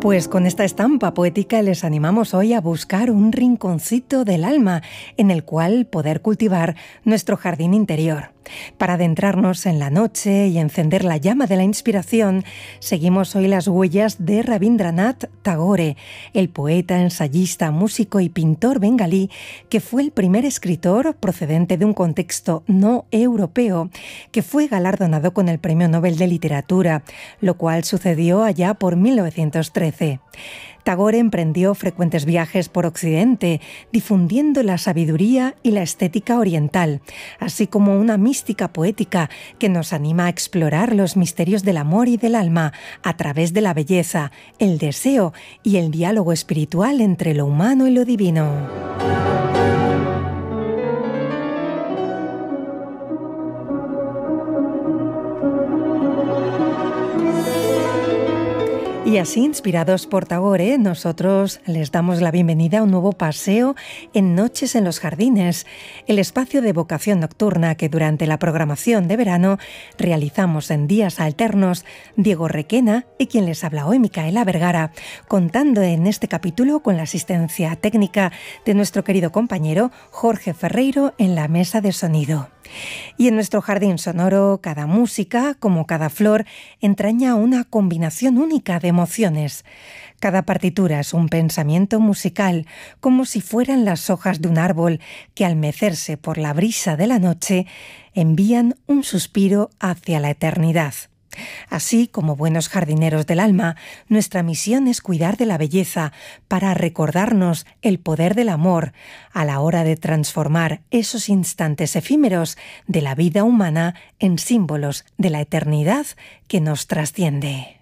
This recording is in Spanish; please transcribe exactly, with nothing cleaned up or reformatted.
Pues con esta estampa poética les animamos hoy a buscar un rinconcito del alma en el cual poder cultivar nuestro jardín interior. Para adentrarnos en la noche y encender la llama de la inspiración, seguimos hoy las huellas de Rabindranath Tagore, el poeta, ensayista, músico y pintor bengalí que fue el primer escritor procedente de un contexto no europeo que fue galardonado con el Premio Nobel de Literatura, lo cual sucedió allá por mil novecientos trece. Tagore emprendió frecuentes viajes por Occidente, difundiendo la sabiduría y la estética oriental, así como una mística poética que nos anima a explorar los misterios del amor y del alma a través de la belleza, el deseo y el diálogo espiritual entre lo humano y lo divino. Y así, inspirados por Tagore, nosotros les damos la bienvenida a un nuevo paseo en Noches en los Jardines, el espacio de evocación nocturna que durante la programación de verano realizamos en días alternos Diego Requena y quien les habla hoy, Micaela Vergara, contando en este capítulo con la asistencia técnica de nuestro querido compañero Jorge Ferreiro en la mesa de sonido. Y en nuestro jardín sonoro, cada música, como cada flor, entraña una combinación única de emociones. Cada partitura es un pensamiento musical, como si fueran las hojas de un árbol que al mecerse por la brisa de la noche envían un suspiro hacia la eternidad. Así, como buenos jardineros del alma, nuestra misión es cuidar de la belleza para recordarnos el poder del amor a la hora de transformar esos instantes efímeros de la vida humana en símbolos de la eternidad que nos trasciende.